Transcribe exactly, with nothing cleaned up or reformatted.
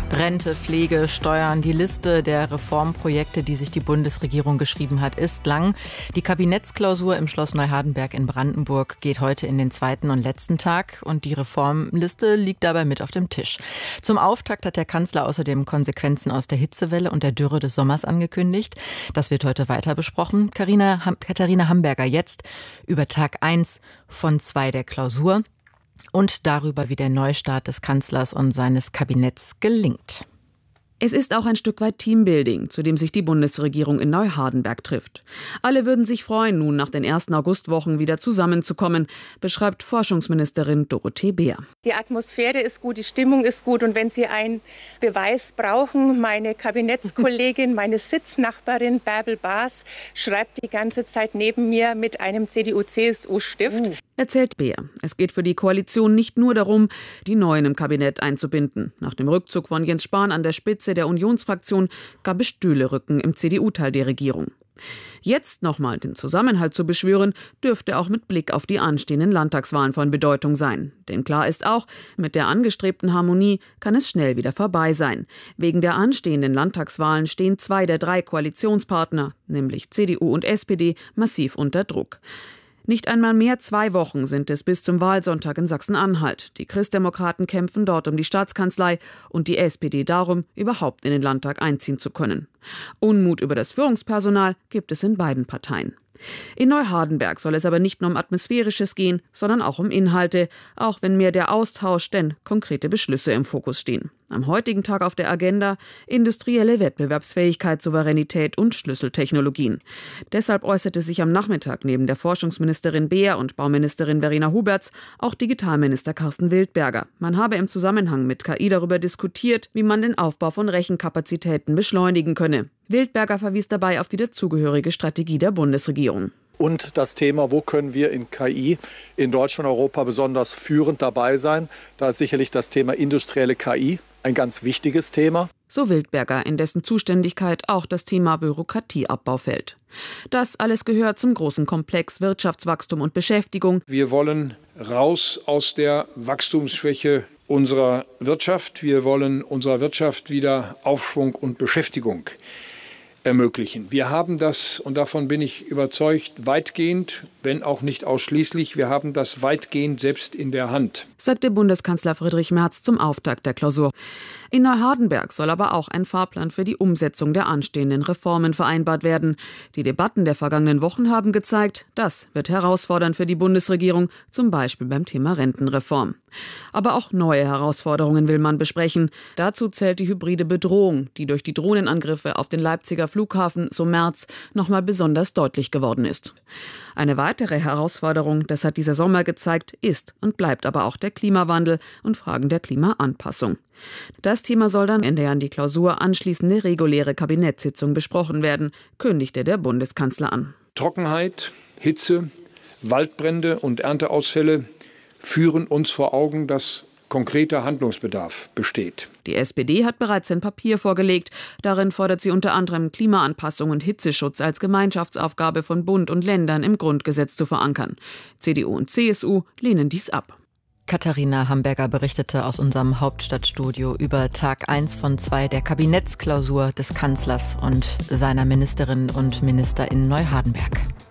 Rente, Pflege, Steuern. Die Liste der Reformprojekte, die sich die Bundesregierung geschrieben hat, ist lang. Die Kabinettsklausur im Schloss Neuhardenberg in Brandenburg geht heute in den zweiten und letzten Tag. Und die Reformliste liegt dabei mit auf dem Tisch. Zum Auftakt hat der Kanzler außerdem Konsequenzen aus der Hitzewelle und der Dürre des Sommers angekündigt. Das wird heute weiter besprochen. Carina, Katharina Hamberger jetzt über Tag eins von zwei der Klausur. Und darüber, wie der Neustart des Kanzlers und seines Kabinetts gelingt. Es ist auch ein Stück weit Teambuilding, zu dem sich die Bundesregierung in Neuhardenberg trifft. Alle würden sich freuen, nun nach den ersten Augustwochen wieder zusammenzukommen, beschreibt Forschungsministerin Dorothee Beer. Die Atmosphäre ist gut, die Stimmung ist gut. Und wenn Sie einen Beweis brauchen, meine Kabinettskollegin, meine Sitznachbarin Bärbel Baas schreibt die ganze Zeit neben mir mit einem C D U-C S U-Stift. Uh. Erzählt Beer. Es geht für die Koalition nicht nur darum, die Neuen im Kabinett einzubinden. Nach dem Rückzug von Jens Spahn an der Spitze der Unionsfraktion gab es Stühlerücken im C D U-Teil der Regierung. Jetzt nochmal den Zusammenhalt zu beschwören, dürfte auch mit Blick auf die anstehenden Landtagswahlen von Bedeutung sein. Denn klar ist auch, mit der angestrebten Harmonie kann es schnell wieder vorbei sein. Wegen der anstehenden Landtagswahlen stehen zwei der drei Koalitionspartner, nämlich C D U und S P D, massiv unter Druck. Nicht einmal mehr zwei Wochen sind es bis zum Wahlsonntag in Sachsen-Anhalt. Die Christdemokraten kämpfen dort um die Staatskanzlei und die S P D darum, überhaupt in den Landtag einziehen zu können. Unmut über das Führungspersonal gibt es in beiden Parteien. In Neuhardenberg soll es aber nicht nur um Atmosphärisches gehen, sondern auch um Inhalte, auch wenn mehr der Austausch denn konkrete Beschlüsse im Fokus stehen. Am heutigen Tag auf der Agenda industrielle Wettbewerbsfähigkeit, Souveränität und Schlüsseltechnologien. Deshalb äußerte sich am Nachmittag neben der Forschungsministerin Beer und Bauministerin Verena Huberts auch Digitalminister Carsten Wildberger. Man habe im Zusammenhang mit K I darüber diskutiert, wie man den Aufbau von Rechenkapazitäten beschleunigen könne. Wildberger verwies dabei auf die dazugehörige Strategie der Bundesregierung. Und das Thema, wo können wir in K I in Deutschland und Europa besonders führend dabei sein? Da ist sicherlich das Thema industrielle K I ein ganz wichtiges Thema. So Wildberger, in dessen Zuständigkeit auch das Thema Bürokratieabbau fällt. Das alles gehört zum großen Komplex Wirtschaftswachstum und Beschäftigung. Wir wollen raus aus der Wachstumsschwäche unserer Wirtschaft. Wir wollen unserer Wirtschaft wieder Aufschwung und Beschäftigung ermöglichen. Wir haben das, und davon bin ich überzeugt, weitgehend, wenn auch nicht ausschließlich, wir haben das weitgehend selbst in der Hand, sagte Bundeskanzler Friedrich Merz zum Auftakt der Klausur. In Neuhardenberg soll aber auch ein Fahrplan für die Umsetzung der anstehenden Reformen vereinbart werden. Die Debatten der vergangenen Wochen haben gezeigt, das wird herausfordernd für die Bundesregierung, zum Beispiel beim Thema Rentenreform. Aber auch neue Herausforderungen will man besprechen. Dazu zählt die hybride Bedrohung, die durch die Drohnenangriffe auf den Leipziger Flughafen, so Merz, nochmal besonders deutlich geworden ist. Eine weitere Herausforderung, das hat dieser Sommer gezeigt, ist und bleibt aber auch der Klimawandel und Fragen der Klimaanpassung. Das Thema soll dann in der an die Klausur anschließende reguläre Kabinettssitzung besprochen werden, kündigte der Bundeskanzler an. Trockenheit, Hitze, Waldbrände und Ernteausfälle führen uns vor Augen, dass konkreter Handlungsbedarf besteht. Die S P D hat bereits ein Papier vorgelegt. Darin fordert sie unter anderem Klimaanpassung und Hitzeschutz als Gemeinschaftsaufgabe von Bund und Ländern im Grundgesetz zu verankern. C D U und C S U lehnen dies ab. Katharina Hamberger berichtete aus unserem Hauptstadtstudio über Tag eins von zwei der Kabinettsklausur des Kanzlers und seiner Ministerinnen und Minister in Neuhardenberg.